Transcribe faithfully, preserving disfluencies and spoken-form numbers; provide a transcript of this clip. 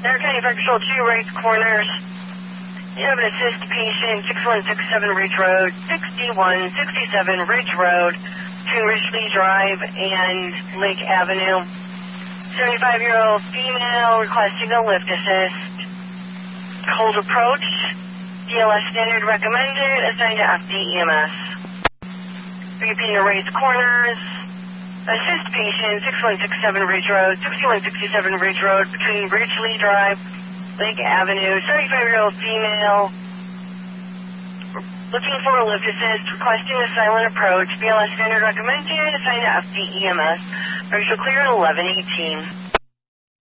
Air County Fire Patrol two, right corners. You have an assist patient, sixty-one sixty-seven Ridge Road, sixty-one sixty-seven Ridge Road, between Ridgely Drive and Lake Avenue. seventy-five-year-old female requesting a lift assist. Cold approach. D L S standard recommended, assigned to F D E M S. Repeating the raised corners. Assist patient, sixty-one sixty-seven Ridge Road, sixty-one sixty-seven Ridge Road, between Ridgely Drive, Lake Avenue. seventy-five-year-old female looking for a lift assist, requesting a silent approach. B L S standard recommended, assigned to F D E M S. Are you clear at eleven eighteen?